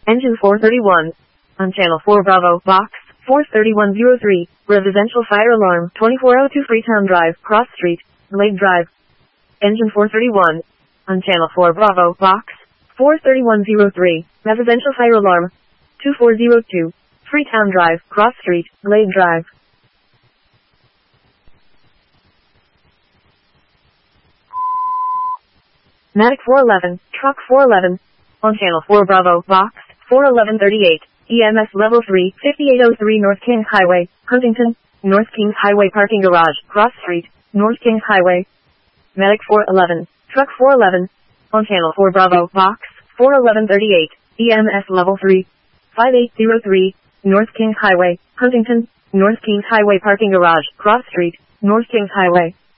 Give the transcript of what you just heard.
Engine 431. On Channel 4 Bravo, Box 43103, Residential Fire Alarm, 2402 Freetown Drive, Cross Street, Glade Drive. Engine 431. On Channel 4 Bravo, Box 43103, Residential Fire Alarm, 2402, Freetown Drive, Cross Street, Glade Drive. Matic 411, Truck 411. On Channel 4 Bravo, Box 41138, EMS Level 3, 5803 North Kings Highway, Huntington, North Kings Highway Parking Garage, Cross Street, North Kings Highway. Matic 411, Truck 411. On Channel 4 Bravo, Box 41138, EMS Level 3, 5803, North Kings Highway, Huntington, North Kings Highway Parking Garage, Cross Street, North Kings Highway.